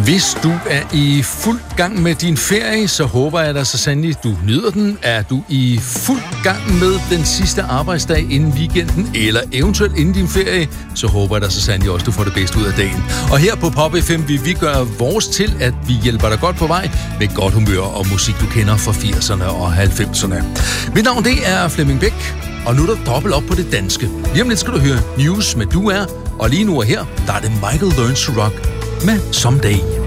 Hvis du er i fuld gang med din ferie, så håber jeg da så sandelig, du nyder den. Er du i fuld gang med den sidste arbejdsdag inden weekenden, eller eventuelt inden din ferie, så håber jeg da så sandelig også, du får det bedste ud af dagen. Og her på Pop FM vil vi gøre vores til, at vi hjælper dig godt på vej med godt humør og musik, du kender fra 80'erne og 90'erne. Mit navn, det er Flemming Bæk, og nu er der dobbelt op på det danske. Lige om lidt skal du høre News med Du Er, og lige nu og her, der er det Michael Learns to Rock med Someday.